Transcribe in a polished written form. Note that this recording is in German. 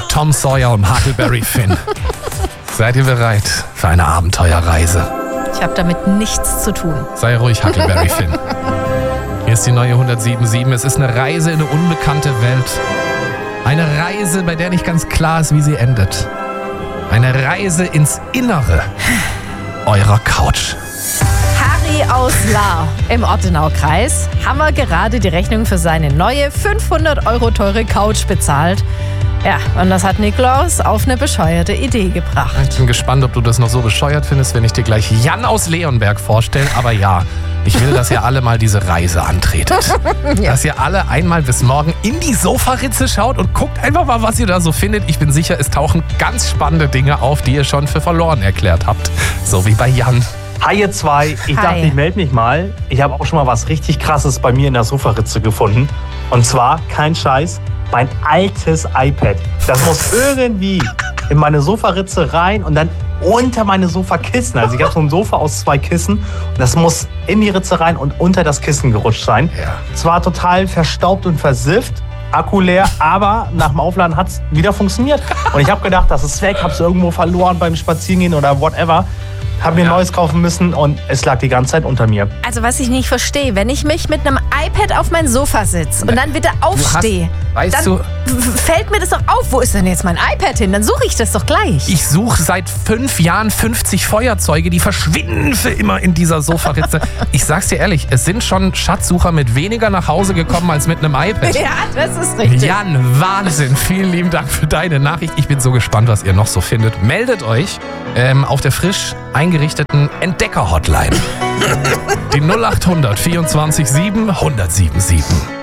Tom Sawyer und Huckleberry Finn. Seid ihr bereit für eine Abenteuerreise? Ich habe damit nichts zu tun. Sei ruhig, Huckleberry Finn. Hier ist die neue 107.7. Es ist eine Reise in eine unbekannte Welt. Eine Reise, bei der nicht ganz klar ist, wie sie endet. Eine Reise ins Innere eurer Couch. Harry aus Lahr im Ortenaukreis haben wir gerade die Rechnung für seine neue 500 € teure Couch bezahlt. Ja, und das hat Nikolaus auf eine bescheuerte Idee gebracht. Ich bin gespannt, ob du das noch so bescheuert findest, wenn ich dir gleich Jan aus Leonberg vorstelle. Aber ja, ich will, dass ihr alle mal diese Reise antretet. Ja. Dass ihr alle einmal bis morgen in die Sofaritze schaut und guckt einfach mal, was ihr da so findet. Ich bin sicher, es tauchen ganz spannende Dinge auf, die ihr schon für verloren erklärt habt. So wie bei Jan. Hi ihr zwei, ich dachte, ich melde mich mal. Ich habe auch schon mal was richtig Krasses bei mir in der Sofaritze gefunden. Und zwar, kein Scheiß, mein altes iPad. Das muss irgendwie in meine Sofaritze rein und dann unter meine Sofakissen. Also ich habe so ein Sofa aus 2 Kissen und das muss in die Ritze rein und unter das Kissen gerutscht sein. Ja. Zwar total verstaubt und versifft, Akku leer, aber nach dem Aufladen hat es wieder funktioniert. Und ich habe gedacht, das ist weg, habe es irgendwo verloren beim Spazierengehen oder whatever. Habe mir ein neues kaufen müssen und es lag die ganze Zeit unter mir. Also was ich nicht verstehe, wenn ich mich mit einem iPad auf mein Sofa sitze und dann wieder aufstehe, dann fällt mir das doch auf. Wo ist denn jetzt mein iPad hin? Dann suche ich das doch gleich. Ich suche seit 5 Jahren 50 Feuerzeuge, die verschwinden für immer in dieser Sofaritze. Ich sag's dir ehrlich, es sind schon Schatzsucher mit weniger nach Hause gekommen als mit einem iPad. Ja, das ist richtig. Jan, Wahnsinn. Vielen lieben Dank für deine Nachricht. Ich bin so gespannt, was ihr noch so findet. Meldet euch auf der frisch eingerichteten Entdecker-Hotline. Die 0800 24 7 1077.